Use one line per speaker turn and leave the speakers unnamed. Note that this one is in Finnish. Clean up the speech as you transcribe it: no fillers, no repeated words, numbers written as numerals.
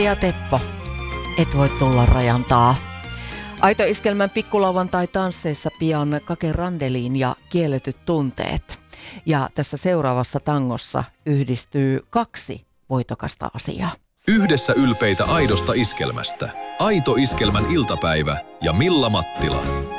Ja Teppo, et voi tulla rajantaa. Aito Iskelmän pikkulauantai-tansseissa pian Kake Randelin ja Kielletyt tunteet. Ja tässä seuraavassa tangossa yhdistyy 2 voitokasta asiaa.
Yhdessä ylpeitä aidosta iskelmästä. Aito Iskelmän iltapäivä ja Milla Mattila.